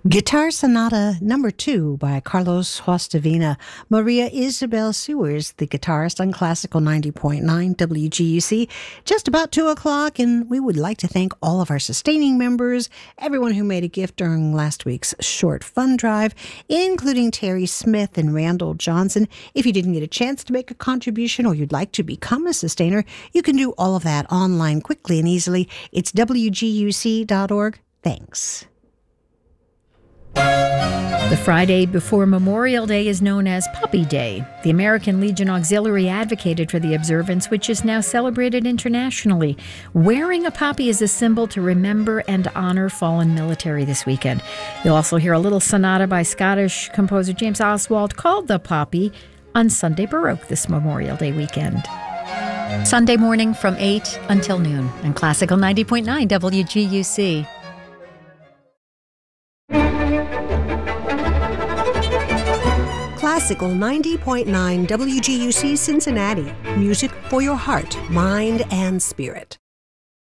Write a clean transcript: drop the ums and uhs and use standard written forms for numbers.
Guitar Sonata Number 2 by Carlos Hostavina. Maria Isabel Sewers, the guitarist on Classical 90.9 WGUC. Just about 2 o'clock, and we would like to thank all of our sustaining members, everyone who made a gift during last week's short fund drive, including Terry Smith and Randall Johnson. If you didn't get a chance to make a contribution or you'd like to become a sustainer, you can do all of that online quickly and easily. It's WGUC.org. Thanks. The Friday before Memorial Day is known as Poppy Day. The American Legion Auxiliary advocated for the observance, which is now celebrated internationally. Wearing a poppy is a symbol to remember and honor fallen military this weekend. You'll also hear a little sonata by Scottish composer James Oswald called The Poppy on Sunday Baroque this Memorial Day weekend. Sunday morning from 8 until noon on Classical 90.9 WGUC. Classical 90.9 WGUC Cincinnati. Music for your heart, mind, and spirit.